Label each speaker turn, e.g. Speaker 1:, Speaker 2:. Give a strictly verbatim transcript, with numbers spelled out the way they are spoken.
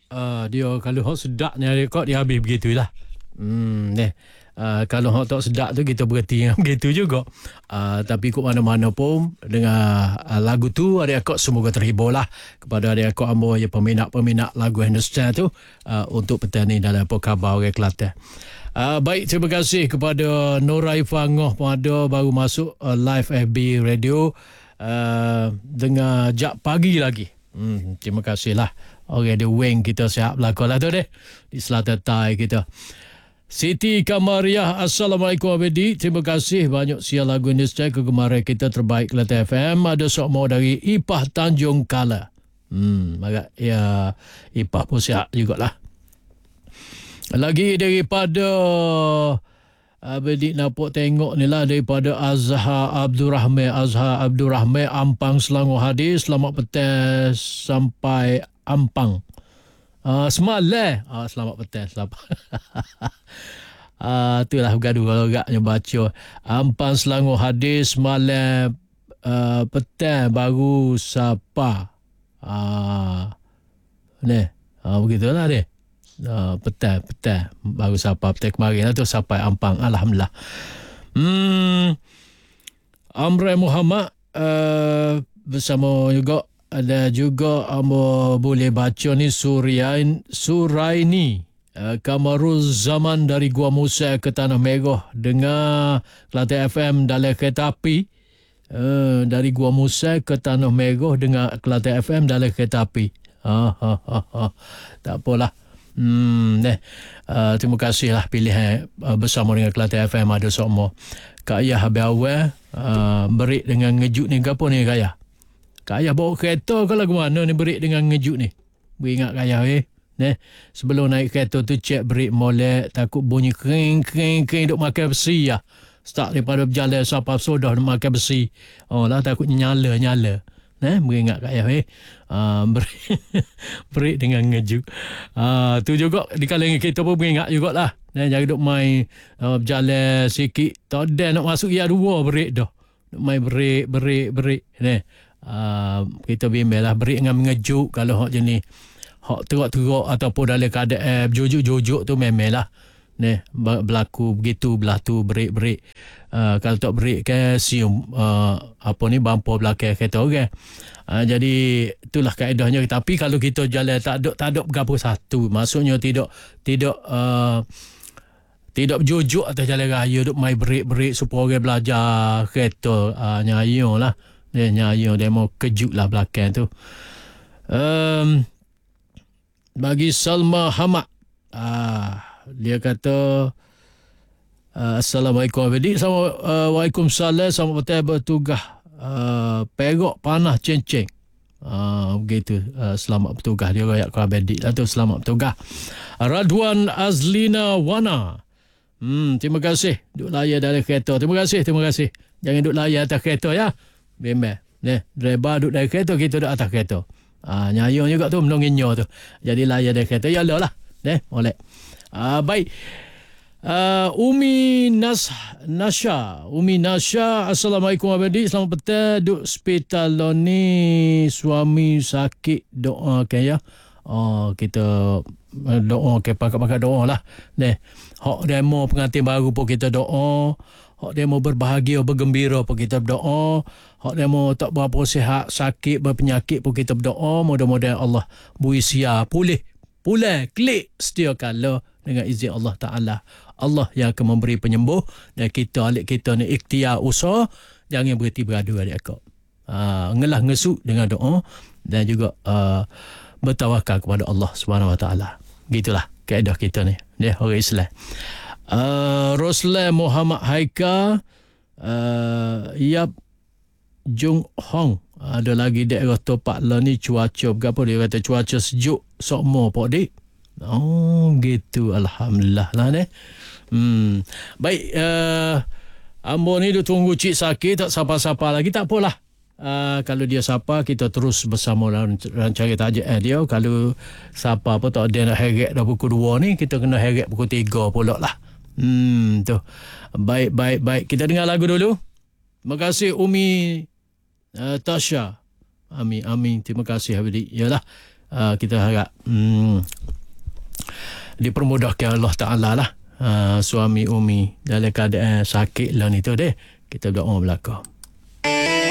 Speaker 1: uh, dia kalau hok sedapnya rekod dia habis begitulah. Hmm, deh. Uh, kalau hok tak sedap tu kita berhenti dengan begitu juga. Uh, tapi kok mana-mana pun dengan uh, lagu tu ada akak semoga terhibur lah kepada ada akak ambo ya peminat-peminat lagu Hindustan tu uh, untuk petani dalam apa khabar orang Kelantan. Uh, baik, terima kasih kepada Nora Ifangoh pun ada baru masuk uh, live F B radio uh, dengan jak pagi lagi. Hmm, terima kasih lah. Orang ada wing kita siap belakang lah tu deh di selatan Tai kita. Siti Kamariah, Assalamualaikum Abedi. Terima kasih banyak sial lagu Indonesia kegemaran kita terbaik Kelantan F M. Ada sok mau dari Ipah Tanjung Kala. Hmm, agak ya Ipah pun siap jugalah. Lagi daripada Abedi nampak tengok ni lah daripada Azhar Abdul Rahman. Azhar Abdul Rahman Ampang Selangor Hadir. Selamat petang sampai Ampang. Uh, semalam uh, selamat petang selamat uh, itulah gaduh kalau agaknya baca Ampang Selangor Hadir semalam uh, petang baru sapa uh, ni uh, begitulah dia uh, petang petang baru sapa petang kemarin lah tu sampai Ampang. Alhamdulillah. hmm, Amran Muhammad uh, bersama juga ada juga amba boleh baca ni Surian Suraini uh, Kamarul Zaman dari Gua Musa ke Tanah Merah dengar Kelantan F M dalam kereta api uh, dari Gua Musa ke Tanah Merah dengar Kelantan F M dalam kereta api. Ha, ha, ha, ha. Tak apalah. Hmm, eh. uh, terima kasihlah pilihan uh, bersama dengan Kelantan F M ada semua. Kak Ayah habis awal uh, berik dengan ngejut ni ke apa ni Kak Ayah? Kak Ayah bawa kereta ke lagu mana ni berik dengan ngejut ni? Beringat Kak Ayah eh. Nah, sebelum naik kereta tu cek berik molek, takut bunyi kering kering kering duk makan besi ya. Start daripada berjalan sampai sodah duk makan besi. Oh lah takut nyala nyala. Nah, beringat Kak Ayah eh. Uh, berik, berik dengan ngejut. Uh, tu juga di kalangan kita pun beringat jugalah. Nah, jangan duk main uh, berjalan sikit. Tak ada nak masuk ya dua berik dah. Duk main berik berik berik. Nah. Uh, kita bimbang lah berik dengan mengejuk kalau hak jenis hak teruk-teruk ataupun dalam keadaan jojuk-jojuk tu memang lah ni berlaku begitu belah tu berik-berik. Uh, kalau tak berik kan sium uh, apa ni bumper belakang kereta orang. Uh, jadi itulah kaedahnya. Tapi kalau kita jalan tak ada tak ada berapa satu, maksudnya tidak tidak uh, tidak berjojuk atas jalan raya duk main berik-berik supaya orang belajar kereta uh, nyayo lah. Dia nyanyi, dia mau kejut lah belakang tu. Um, bagi Salma Hamad, ah, dia kata, uh, Assalamualaikum Abedi. Assalamualaikum uh, Waalaikumsalam. Selamat petang bertugas. Uh, Perak panah cenceng. Uh, begitu. Uh, selamat bertugas. Dia rakyat ke Abedi lah tu. Selamat bertugas. Radwan Azlina Wana. Hmm, terima kasih. Duk layar dalam kereta. Terima kasih, terima kasih. Jangan duk layar atas kereta ya. Bimbang. Ni, driver duduk dari kereta, kita duduk atas kereta. Ah, nyayung juga tu, menonginyo tu. Jadi layar dari kereta. Ya lah lah. Ni, boleh. Ah, baik. Uh, Umi Nas Nasha. Umi Nasha. Assalamualaikum Abadi. Selamat petang. Duk hospital ni. Suami sakit. Doakan ya. Oh, kita doa. Okay, pakai-pakai doa lah. Ni. Hak demo pengantin baru pun kita doa. Hak dia mau berbahagia, bergembira pun kita berdoa. Hak dia mau tak berapa sihat, sakit, berpenyakit pun kita berdoa. Mudah-mudahan Allah beri sia, pulih, pulih, klik setia kala dengan izin Allah Ta'ala. Allah yang akan memberi penyembuh. Dan kita, alik kita ni ikhtiar usaha. Jangan berhenti beradu adik akak. Uh, ngelah ngesuk dengan doa. Dan juga uh, bertawakal kepada Allah Subhanahu Wa Ta'ala. Gitulah kaedah kita ni. Dia orang Islam. Uh, Roslan Muhammad Haika, uh, Yap Jung Hong. Ada lagi daerah Topak lah ni cuaca berapa dia kata cuaca sejuk sokmo pak dik. Oh gitu, alhamdulillah lah ni. Hmm. Baik, uh, ambo ni dia tunggu cik sakit tak sapa-sapa lagi tak apalah. Uh, kalau dia sapa kita terus bersama rancangan tajuk eh, dia. Kalau sapa apa tak ada nak heret dah pukul dua ni, kita kena heret pukul tiga pula lah. Hmm, tu. Baik, baik, baik. Kita dengar lagu dulu. Terima kasih Umi uh, Tasha. Amin, amin. Terima kasih Habib. Yalah. uh, kita harap hmm, dipermudahkan Allah Ta'ala lah. Uh, suami Umi dalam keadaan sakit lah ni tu deh. Kita doa belaka.